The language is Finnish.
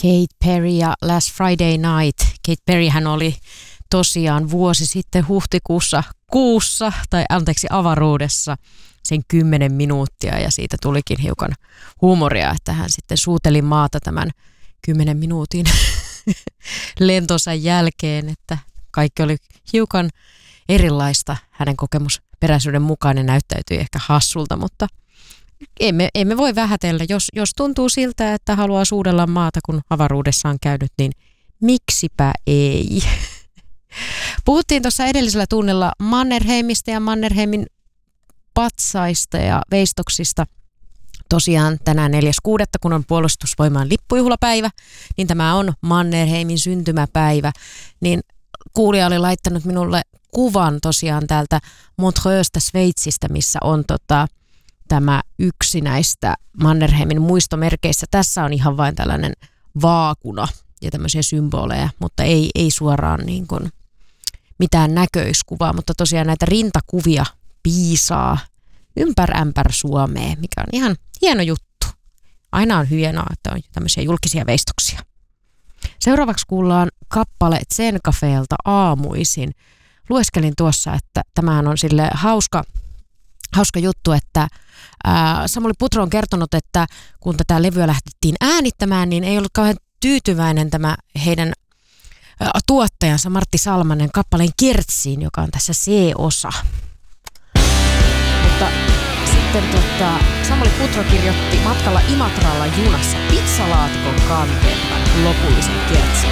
Kate Perry ja Last Friday Night. Kate Perryhän oli tosiaan vuosi sitten huhtikuussa avaruudessa sen 10 minuuttia ja siitä tulikin hiukan huumoria, että hän sitten suuteli maata tämän 10 minuutin lentonsa jälkeen, että kaikki oli hiukan erilaista. Hänen kokemusperäisyyden mukaan ne näyttäytyi ehkä hassulta, mutta emme voi vähätellä. Jos tuntuu siltä, että haluaa suudella maata, kun avaruudessa on käynyt, niin miksipä ei? Puhuttiin tuossa edellisellä tunnilla Mannerheimista ja Mannerheimin patsaista ja veistoksista. Tosiaan tänään 4.6., kun on puolustusvoimaan lippujuhlapäivä, niin tämä on Mannerheimin syntymäpäivä. Niin kuulija oli laittanut minulle kuvan tosiaan täältä Montreuxsta Sveitsistä, missä on tämä yksi näistä Mannerheimin muistomerkeistä. Tässä on ihan vain tällainen vaakuna ja tämmöisiä symboleja, mutta ei suoraan niin kuin mitään näköiskuvaa, mutta tosiaan näitä rintakuvia piisaa ympärämpär Suomea, mikä on ihan hieno juttu. Aina on hienoa, että on tämmöisiä julkisia veistoksia. Seuraavaksi kuullaan kappale Zen Cafeelta Aamuisin. Lueskelin tuossa, että tämähän on sille hauska juttu, että Samuli Putro on kertonut, että kun tätä levyä lähdettiin äänittämään, niin ei ollut kauhean tyytyväinen tämä heidän tuottajansa Martti Salmanen kappaleen Kertsiin, joka on tässä C-osa. Mutta sitten Samuli Putro kirjoitti matkalla Imatralla junassa pizzalaatikon kanteen lopullisen Kertsin.